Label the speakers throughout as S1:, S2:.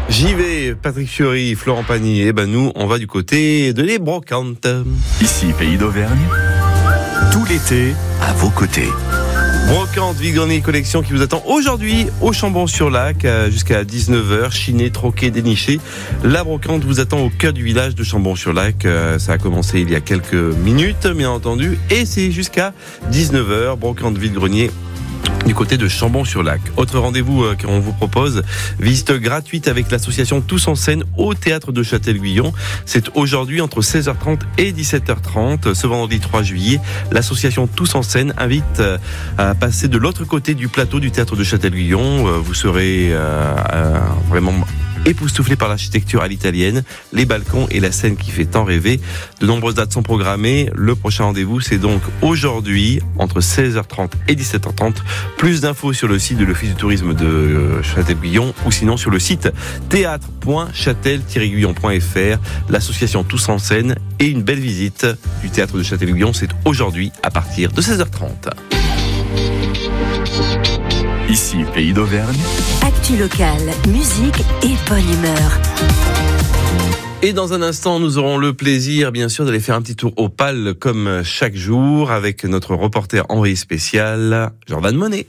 S1: J'y vais, Patrick Fiori, Florent Pagny. Et nous, on va du côté de les brocantes.
S2: Ici, Pays d'Auvergne, tout l'été, à vos côtés.
S1: Brocante Vide-Grenier Collection qui vous attend aujourd'hui au Chambon-sur-Lac jusqu'à 19h. Chiné, troqué, déniché. La brocante vous attend au cœur du village de Chambon-sur-Lac. Ça a commencé il y a quelques minutes, bien entendu. Et c'est jusqu'à 19h. Brocante Vide-Grenier du côté de Chambon-sur-Lac. Autre rendez-vous qu'on vous propose, visite gratuite avec l'association Tous en scène au théâtre de Châtel-Guyon. C'est aujourd'hui entre 16h30 et 17h30. Ce vendredi 3 juillet, l'association Tous en scène invite à passer de l'autre côté du plateau du théâtre de Châtel-Guyon. Vous serez vraiment époustouflé par l'architecture à l'italienne, les balcons et la scène qui fait tant rêver. De nombreuses dates sont programmées. Le prochain rendez-vous, c'est donc aujourd'hui, entre 16h30 et 17h30. Plus d'infos sur le site de l'Office du tourisme de Châtel-Guyon ou sinon sur le site théâtre.châtel-guyon.fr. L'association Tous en scène et une belle visite du théâtre de Châtel-Guyon, c'est aujourd'hui à partir de 16h30.
S2: Ici, Pays d'Auvergne.
S3: Actu locale, musique et bonne humeur.
S1: Et dans un instant, nous aurons le plaisir, bien sûr, d'aller faire un petit tour au PAL comme chaque jour avec notre reporter envoyé spécial, Jordan Monet.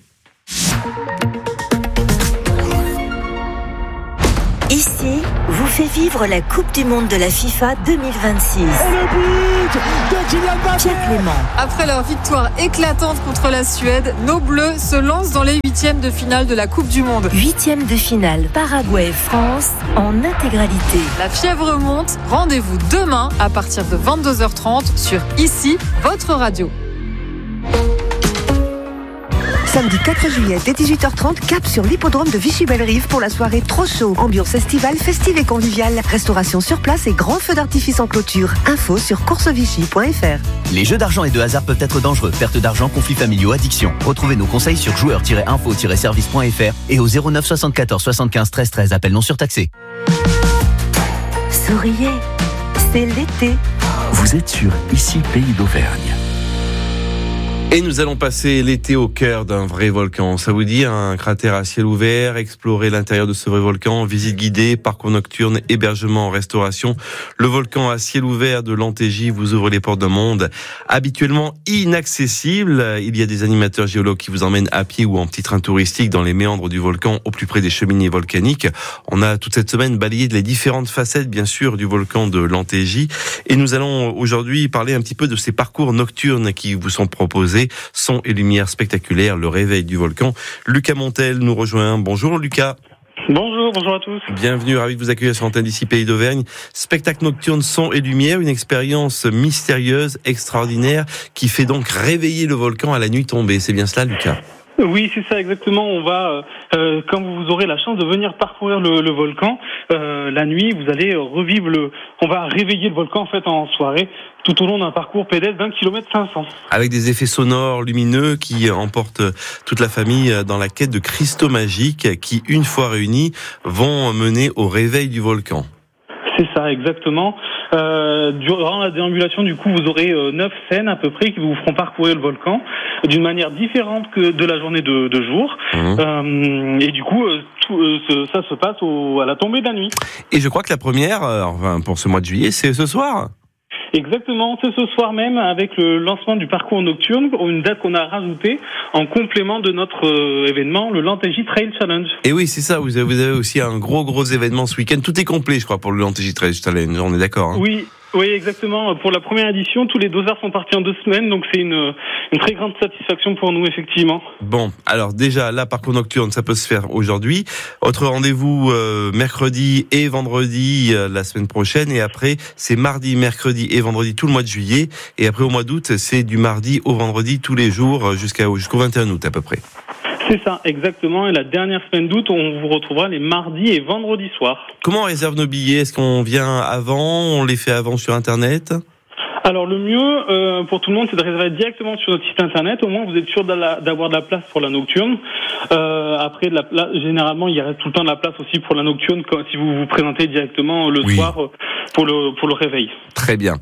S3: Ici, vous fait vivre la Coupe du Monde de la FIFA 2026.
S4: Et le but de Kylian Mbappé.
S3: Pierre Clément.
S5: Après leur victoire éclatante contre la Suède, nos Bleus se lancent dans les huitièmes de finale de la Coupe du Monde.
S3: Huitièmes de finale, Paraguay-France en intégralité.
S5: La fièvre monte, rendez-vous demain à partir de 22h30 sur Ici, votre radio.
S6: Samedi 4 juillet dès 18h30, cap sur l'hippodrome de Vichy-Belle-Rive pour la soirée Trop Chaud. Ambiance estivale, festive et conviviale. Restauration sur place et grand feu d'artifice en clôture. Info sur coursevichy.fr.
S7: Les jeux d'argent et de hasard peuvent être dangereux. Perte d'argent, conflits familiaux, addiction. Retrouvez nos conseils sur joueurs-info-service.fr et au 09 74 75 13 13. Appel non surtaxé.
S3: Souriez, c'est l'été.
S2: Vous êtes sur Ici, Pays d'Auvergne.
S1: Et nous allons passer l'été au cœur d'un vrai volcan. Ça vous dit, un cratère à ciel ouvert, explorer l'intérieur de ce vrai volcan, visite guidée, parcours nocturne, hébergement, restauration. Le volcan à ciel ouvert de l'Antégie vous ouvre les portes d'un monde habituellement inaccessible. Il y a des animateurs géologues qui vous emmènent à pied ou en petit train touristique dans les méandres du volcan au plus près des cheminées volcaniques. On a toute cette semaine balayé les différentes facettes, bien sûr, du volcan de l'Antégie. Et nous allons aujourd'hui parler un petit peu de ces parcours nocturnes qui vous sont proposés. Son et lumière spectaculaires, le réveil du volcan. Lucas Montel nous rejoint. Bonjour Lucas.
S8: Bonjour à tous.
S1: Bienvenue, ravi de vous accueillir sur l'antenne d'ici Pays d'Auvergne. Spectacle nocturne, son et lumière, une expérience mystérieuse, extraordinaire, qui fait donc réveiller le volcan à la nuit tombée. C'est bien cela, Lucas ?
S8: Oui, c'est ça exactement. On va, quand vous aurez la chance de venir parcourir le volcan, la nuit, vous allez revivre on va réveiller le volcan en fait en soirée, tout au long d'un parcours pédestre d'1,5 km.
S1: Avec des effets sonores lumineux qui emportent toute la famille dans la quête de cristaux magiques qui, une fois réunis, vont mener au réveil du volcan.
S8: C'est ça, exactement. Durant la déambulation, du coup, vous aurez 9 scènes à peu près qui vous feront parcourir le volcan d'une manière différente que de la journée de jour. Et du coup, ça se passe à la tombée de la nuit.
S1: Et je crois que la première, pour ce mois de juillet, c'est ce soir.
S8: Exactement, c'est ce soir même avec le lancement du parcours nocturne, une date qu'on a rajoutée en complément de notre événement, le Lantégie Trail Challenge.
S1: Et oui, c'est ça, vous avez aussi un gros événement ce week-end. Tout est complet, je crois, pour le Lantégie Trail Challenge, on est d'accord, hein.
S8: Oui, exactement. Pour la première édition, tous les dosards sont partis en 2 semaines, donc c'est une très grande satisfaction pour nous, effectivement.
S1: Bon, alors déjà, là, parcours nocturne, ça peut se faire aujourd'hui. Autre rendez-vous mercredi et vendredi la semaine prochaine, et après, c'est mardi, mercredi et vendredi tout le mois de juillet, et après au mois d'août, c'est du mardi au vendredi tous les jours jusqu'au 21 août à peu près.
S8: C'est ça, exactement. Et la dernière semaine d'août, on vous retrouvera les mardis et vendredis soirs.
S1: Comment on réserve nos billets ? Est-ce qu'on vient avant ? On les fait avant sur Internet ?
S8: Alors le mieux pour tout le monde, c'est de réserver directement sur notre site internet. Au moins, vous êtes sûr d'avoir de la place pour la nocturne. Après, généralement, il y a tout le temps de la place aussi pour la nocturne si vous vous présentez directement le soir pour le réveil.
S1: Très bien.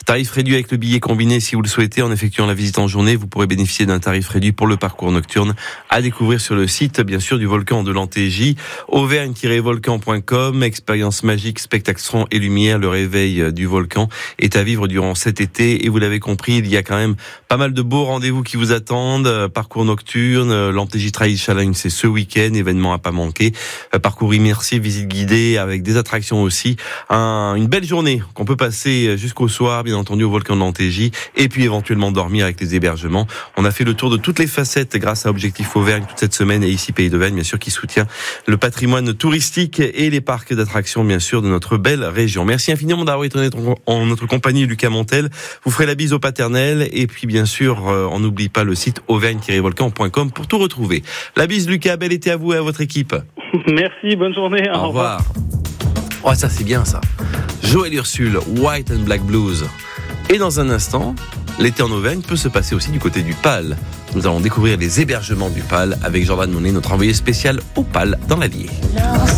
S1: Tarif réduit avec le billet combiné si vous le souhaitez. En effectuant la visite en journée, vous pourrez bénéficier d'un tarif réduit pour le parcours nocturne à découvrir sur le site, bien sûr, du volcan de l'Antégie, auvergne-volcan.com. Expérience magique, spectacle son et lumière, le réveil du volcan est à vivre durant cet été. Et vous l'avez compris, il y a quand même pas mal de beaux rendez-vous qui vous attendent. Parcours nocturne, l'Antégie Trail Challenge, c'est ce week-end, événement à pas manquer. Parcours immersif, visite guidée avec des attractions aussi. Une belle journée qu'on peut passer jusqu'au soir, bien entendu, au volcan de l'Antégie, et puis éventuellement dormir avec les hébergements. On a fait le tour de toutes les facettes grâce à Objectif Auvergne toute cette semaine, et ici Pays d'Auvergne, bien sûr, qui soutient le patrimoine touristique et les parcs d'attractions, bien sûr, de notre belle région. Merci infiniment d'avoir été en notre compagnie, Lucas Montel. Vous ferez la bise au paternel, et puis bien sûr, on n'oublie pas le site auvergne-volcan.com pour tout retrouver. La bise, Lucas, bel été à vous et à votre équipe.
S8: Merci, bonne journée.
S1: Au revoir. Oh, ça c'est bien ça. Joël Ursule, White and Black Blues. Et dans un instant, l'été en Auvergne peut se passer aussi du côté du PAL. Nous allons découvrir les hébergements du PAL avec Jordan Monet, notre envoyé spécial au PAL dans l'Allier.